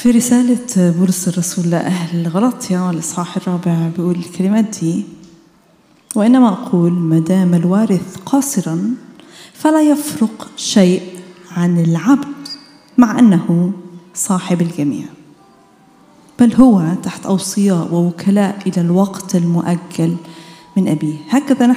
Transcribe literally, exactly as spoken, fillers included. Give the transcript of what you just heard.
في رسالة بولس الرسول لأهل غلطيا الإصحاح الرابع بيقول الكلمات دي: وإنما أقول ما دام الوارث قاصرا فلا يفرق شيء عن العبد مع أنه صاحب الجميع، بل هو تحت أوصياء ووكلاء إلى الوقت المؤجل من أبيه. هكذا